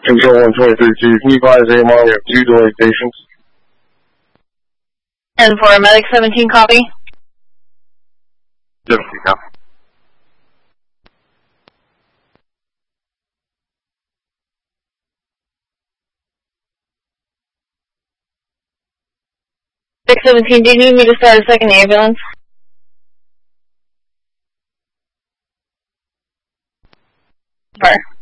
Control 123-2, can you advise AMR we have 2 delayed patients? And for Medic 17, copy? Yes, yeah. Medic 17, do you need me to start a second ambulance? Sure.